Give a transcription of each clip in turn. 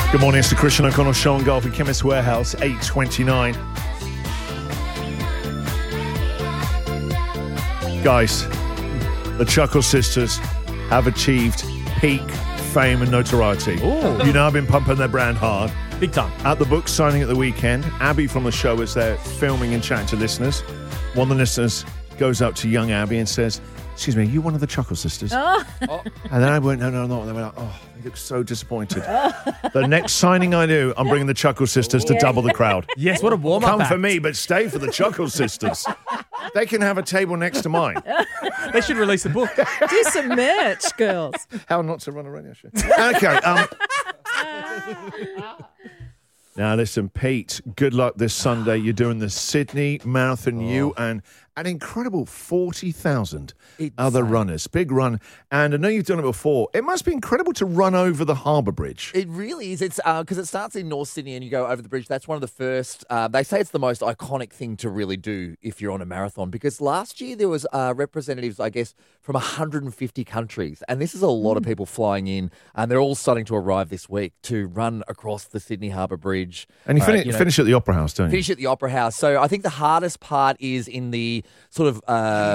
Good morning, it's the Christian O'Connell Show on Golf at Chemist Warehouse, 8:29. Guys, the Chuckle Sisters have achieved peak fame and notoriety. Ooh. You know, I've been pumping their brand hard. Big time. At the book signing at the weekend, Abby from the show was there filming and chatting to listeners. One of the listeners goes up to young Abby and says, "Excuse me, are you one of the Chuckle Sisters?" And then I went, no. And they were like, "Oh, they look so disappointed." The next signing I do, I'm bringing the Chuckle Sisters to double the crowd. Yes, what a warm-up Come act. for me, but stay for the Chuckle Sisters. They can have a table next to mine. They should release a book. Do some merch, girls. How not to run a radio show. Okay. Now, listen, Pete, good luck this Sunday. You're doing the Sydney Marathon, you and an incredible 40,000 other runners. Big run. And I know you've done it before. It must be incredible to run over the Harbour Bridge. It really is. It's because it starts in North Sydney and you go over the bridge. That's one of the first. They say it's the most iconic thing to really do if you're on a marathon. Because last year there was representatives, I guess, from 150 countries, and this is a lot of people flying in, and they're all starting to arrive this week to run across the Sydney Harbour Bridge. And you finish at the Opera House, don't you? Finish at the Opera House. So I think the hardest part is in the sort of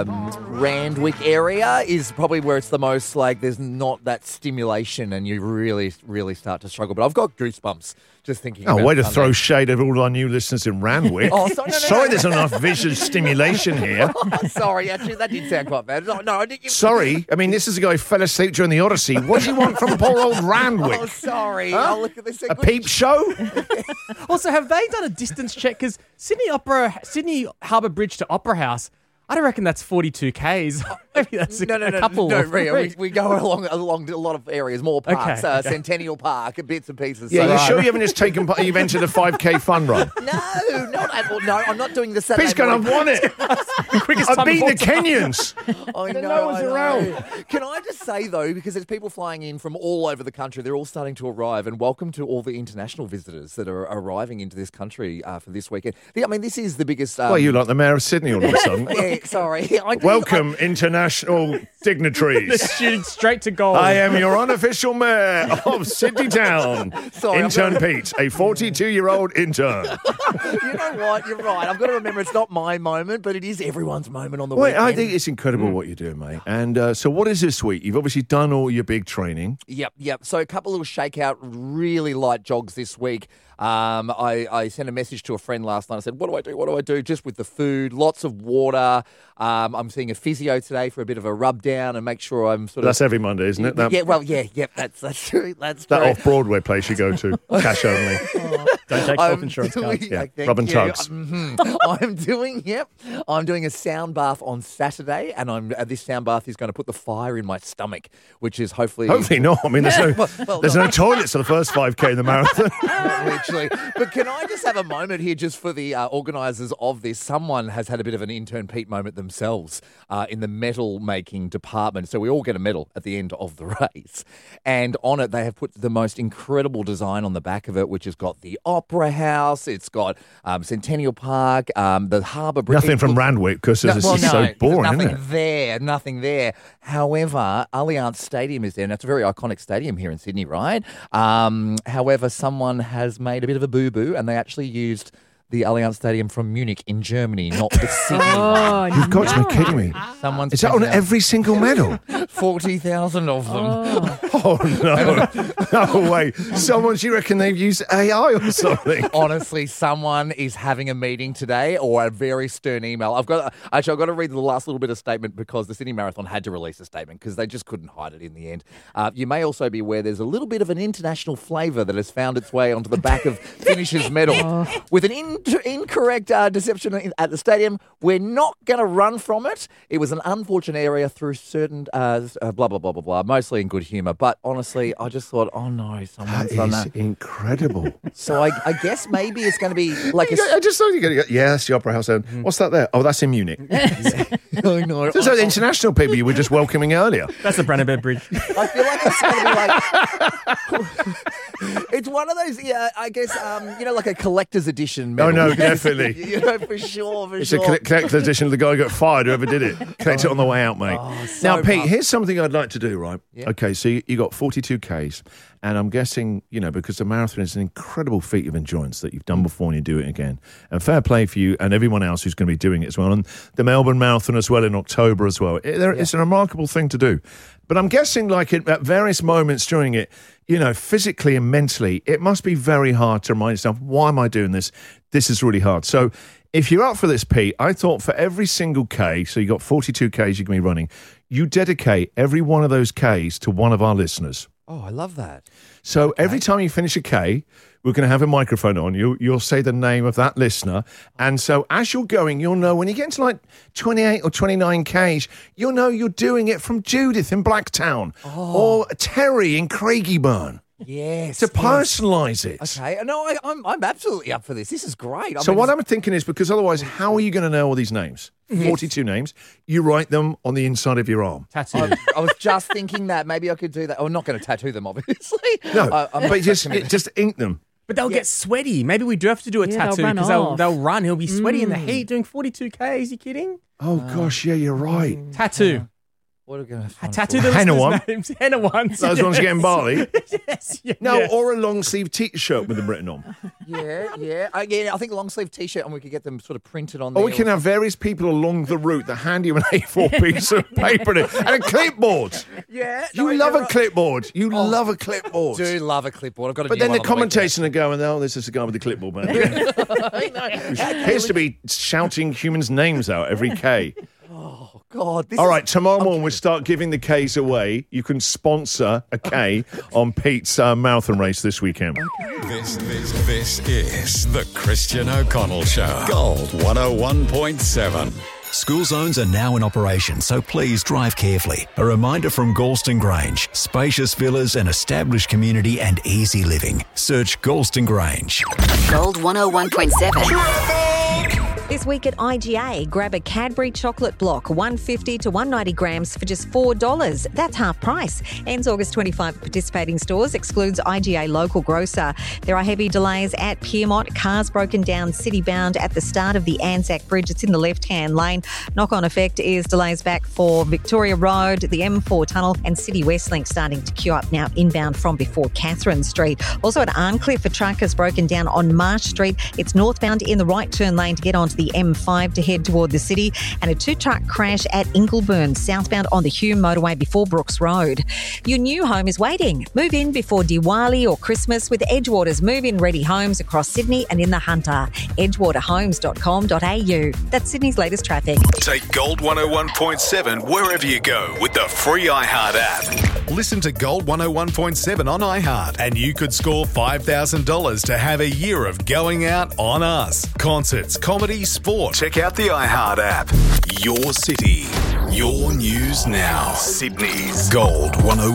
Randwick area is probably where it's the most like there's not that stimulation and you really, really start to struggle. But I've got goosebumps just thinking about way to Sunday. throw shade at all our new listeners in Randwick. Sorry, There's not enough visual stimulation here. Sorry, actually, that did sound quite bad. No, I didn't. Sorry. I mean, this is a guy who fell asleep during the Odyssey. What do you want from poor old Randwick? Oh, sorry. Huh? Oh, look at this. A peep show? Also, have they done a distance check? Because Sydney Harbour Bridge to Opera House, I don't reckon that's 42 Ks. Maybe that's a couple. No, or Ria, three. we go along a lot of areas, more parks, Okay. Centennial Park, bits and pieces. Yeah, So- you sure you haven't just taken part? You've entered a 5K fun run. No, not at all. No, I'm not doing the Saturday Pete's going, I've morning. won it. The quickest I've time beaten of the all time. Kenyans. I The know, Noah's I know. around. Can I just say, though, because there's people flying in from all over the country, they're all starting to arrive, and welcome to all the international visitors that are arriving into this country for this weekend. I mean, this is the biggest... Well, you like the Mayor of Sydney all of a sudden. Yeah, sorry. Welcome, international dignitaries. They're shooting straight to goal. I am your unofficial mayor of Sydney Town. Sorry, Intern Pete, a 42-year-old intern. You know what? You're right. I've got to remember it's not my moment, but it is everyone's moment on the Wait, weekend. I think it's incredible what you're doing, mate. And so what is this week? You've obviously done all your big training. Yep. So a couple little shakeout, really light jogs this week. I sent a message to a friend last night. I said, what do I do? Just with the food, lots of water. I'm seeing a physio today for a bit of a rub down and make sure I'm sort of... That's every Monday, isn't it? That's true. That's That true. off-Broadway place you go to. Cash only. Don't take health insurance cards. Yeah, thank rub and you. tugs. I'm doing a sound bath on Saturday, and this sound bath is going to put the fire in my stomach, which is hopefully not. I mean, there's no toilets for the first 5K in the marathon. literally. But can I just have a moment here just for the organisers of this? Someone has had a bit of an intern Pete moment themselves in the medal making department. So we all get a medal at the end of the race. And on it, they have put the most incredible design on the back of it, which has got the Opera House. It's got Centennial Park, the Harbour Bridge. Nothing from Randwick because this is so boring, isn't it? Nothing there. However, Allianz Stadium is there, and it's a very iconic stadium here in Sydney, right? However, someone has made a bit of a boo-boo, and they actually used the Allianz Stadium from Munich in Germany, not the Sydney one. You've got to be kidding me. Someone's Is that on every single medal? 40,000 of them. Oh, no. No way. Someone, do you reckon they've used AI or something? Honestly, someone is having a meeting today or a very stern email. I've got to read the last little bit of statement because the Sydney Marathon had to release a statement because they just couldn't hide it in the end. You may also be aware there's a little bit of an international flavour that has found its way onto the back of Finish's medal. With an incorrect deception at the stadium, we're not going to run from it. It was an unfortunate area through certain blah, blah, blah, blah, blah, mostly in good humour. But honestly, I just thought, oh no, someone's done That is that. incredible. So I guess maybe it's going to be like a... I just thought you're going to go, yeah, that's the Opera House. What's that there? Oh, that's in Munich. I know. So the international people you were just welcoming earlier. That's the Brandenburg Bridge. I feel like it's going to be like... It's one of those, I guess, like a collector's edition medal. Oh, no, definitely. For sure, It's a collector's edition of the guy who got fired, whoever did it. Collect it on the way out, mate. so Now, Pete, rough. here's something I'd like to do, right? Yeah. Okay, so you got 42 Ks. And I'm guessing, because the marathon is an incredible feat of endurance that you've done before and you do it again. And fair play for you and everyone else who's going to be doing it as well. And the Melbourne Marathon as well in October as well. It's a remarkable thing to do. But I'm guessing at various moments during it, physically and mentally, it must be very hard to remind yourself, why am I doing this? This is really hard. So if you're up for this, Pete, I thought for every single K, so you got 42 Ks you can be running, you dedicate every one of those Ks to one of our listeners. Oh, I love that. So every time you finish a K, we're going to have a microphone on you. You'll say the name of that listener. And so as you're going, you'll know when you get to 28 or 29 Ks, you'll know you're doing it from Judith in Blacktown or Terry in Craigieburn. Yes. To personalise it. Okay. No, I'm absolutely up for this. This is great. What I'm thinking is, because otherwise, how are you going to know all these names? 42 names. You write them on the inside of your arm. Tattoo. I was just thinking that maybe I could do that. I'm not going to tattoo them, obviously. No, but just ink them. But they'll get sweaty. Maybe we do have to do a tattoo because they'll run. He'll be sweaty in the heat doing 42 Ks. You kidding? Oh, gosh, yeah, you're right. Tattoo. What are we going to tattoo the Henna listeners' names. Henna ones. Those ones getting barley. Yes. Yeah, No, yeah. or a long sleeve T-shirt with them written on. Yeah. I think a long sleeve T-shirt, and we could get them sort of printed on there. Or we can have various people along the route that hand you an A4 piece of paper and a clipboard. Yeah. You love a clipboard. You love a clipboard. I do love a clipboard. I've got a But new then one the on commentators are going, oh, this is the guy with the clipboard, man. He appears to be shouting humans' names out every K. Oh, God. All right, tomorrow morning we'll start giving the Ks away. You can sponsor a K on Pete's marathon race this weekend. This is the Christian O'Connell Show. Gold 101.7. School zones are now in operation, so please drive carefully. A reminder from Galston Grange. Spacious villas, an established community and easy living. Search Galston Grange. Gold 101.7. This week at IGA, grab a Cadbury chocolate block, 150 to 190 grams for just $4. That's half price. Ends August 25 at participating stores, excludes IGA local grocer. There are heavy delays at Pyrmont. Cars broken down city-bound at the start of the Anzac Bridge. It's in the left-hand lane. Knock-on effect is delays back for Victoria Road, the M4 tunnel and City West Link starting to queue up now inbound from before Catherine Street. Also at Arncliffe, a truck has broken down on Marsh Street. It's northbound in the right turn lane to get onto the M5 to head toward the city, and a two-truck crash at Ingleburn, southbound on the Hume motorway before Brooks Road. Your new home is waiting. Move in before Diwali or Christmas with Edgewater's move-in ready homes across Sydney and in the Hunter. edgewaterhomes.com.au. That's Sydney's latest traffic. Take Gold 101.7 wherever you go with the free iHeart app. Listen to Gold 101.7 on iHeart and you could score $5,000 to have a year of going out on us. Concerts, comedy, sport. Check out the iHeart app. Your city, your news now. Sydney's Gold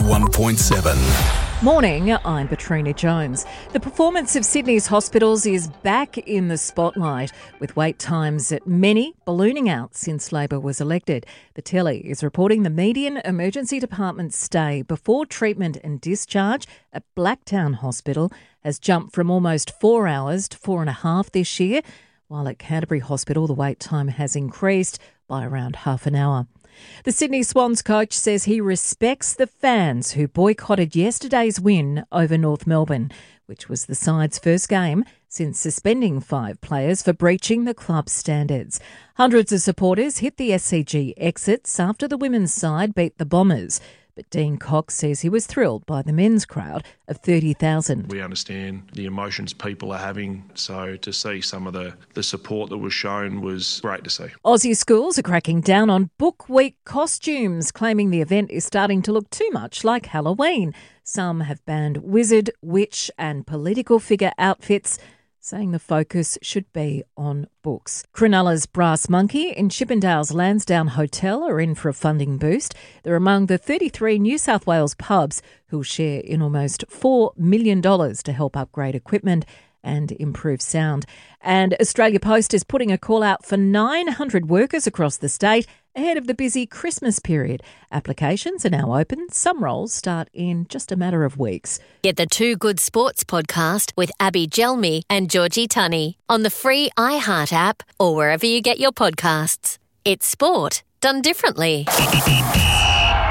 101.7. Morning, I'm Katrina Jones. The performance of Sydney's hospitals is back in the spotlight, with wait times at many ballooning out since Labor was elected. The Telly is reporting the median emergency department stay before treatment and discharge at Blacktown Hospital has jumped from almost 4 hours to 4.5 this year, while at Canterbury Hospital the wait time has increased by around half an hour. The Sydney Swans coach says he respects the fans who boycotted yesterday's win over North Melbourne, which was the side's first game since suspending 5 players for breaching the club's standards. Hundreds of supporters hit the SCG exits after the women's side beat the Bombers. But Dean Cox says he was thrilled by the men's crowd of 30,000. We understand the emotions people are having, so to see some of the support that was shown was great to see. Aussie schools are cracking down on Book Week costumes, claiming the event is starting to look too much like Halloween. Some have banned wizard, witch and political figure outfits, saying the focus should be on books. Cronulla's Brass Monkey and Chippendale's Lansdowne Hotel are in for a funding boost. They're among the 33 New South Wales pubs who'll share in almost $4 million to help upgrade equipment and improve sound. And Australia Post is putting a call out for 900 workers across the state ahead of the busy Christmas period. Applications are now open. Some roles start in just a matter of weeks. Get the Two Good Sports podcast with Abby Gelmi and Georgie Tunney on the free iHeart app or wherever you get your podcasts. It's sport done differently. The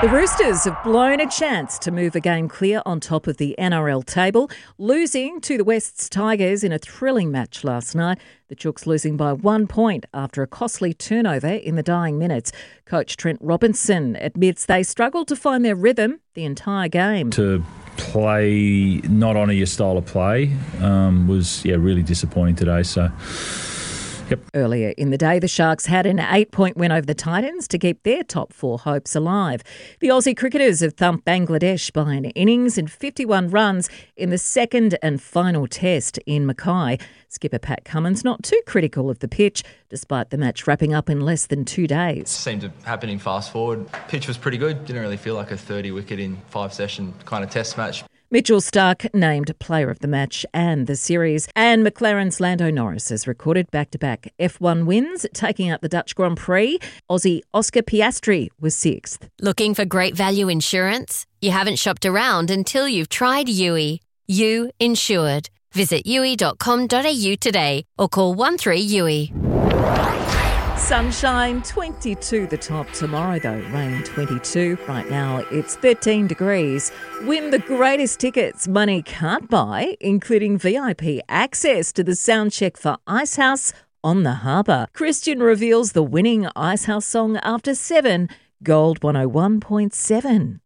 The Roosters have blown a chance to move a game clear on top of the NRL table, losing to the West's Tigers in a thrilling match last night. The Chooks losing by 1 point after a costly turnover in the dying minutes. Coach Trent Robinson admits they struggled to find their rhythm the entire game. To play, not honour your style of play was really disappointing today. So. Yep. Earlier in the day, the Sharks had an 8-point win over the Titans to keep their top four hopes alive. The Aussie cricketers have thumped Bangladesh by an innings and 51 runs in the second and final test in Mackay. Skipper Pat Cummins not too critical of the pitch, despite the match wrapping up in less than 2 days. It seemed to happen in fast forward. Pitch was pretty good. Didn't really feel like a 30-wicket in 5-session kind of test match. Mitchell Starc named player of the match and the series, and McLaren's Lando Norris has recorded back-to-back F1 wins, taking out the Dutch Grand Prix. Aussie Oscar Piastri was 6th. Looking for great value insurance? You haven't shopped around until you've tried Yui. You Insured. Visit yui.com.au today or call 13-YUI. Sunshine 22 the top tomorrow though, rain 22. Right now it's 13 degrees. Win the greatest tickets money can't buy, including VIP access to the soundcheck for Icehouse on the Harbour. Christian reveals the winning Icehouse song after 7, Gold 101.7.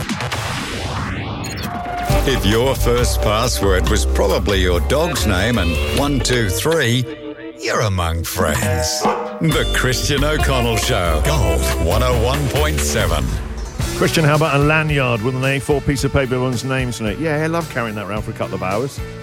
If your first password was probably your dog's name and 123, you're among friends. The Christian O'Connell Show. Gold 101.7. Christian, how about a lanyard with an A4 piece of paper with everyone's names on it? Yeah, I love carrying that around for a couple of hours.